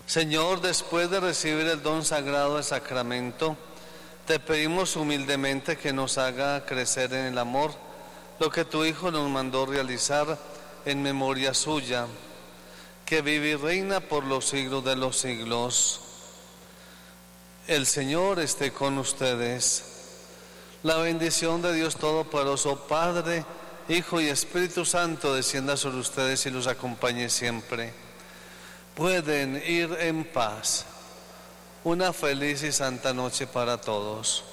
Señor, después de recibir el don sagrado del sacramento, te pedimos humildemente que nos haga crecer en el amor, lo que tu Hijo nos mandó realizar en memoria suya, que vive y reina por los siglos de los siglos. El Señor esté con ustedes. La bendición de Dios Todopoderoso, Padre, Hijo y Espíritu Santo, descienda sobre ustedes y los acompañe siempre. Pueden ir en paz. Una feliz y santa noche para todos.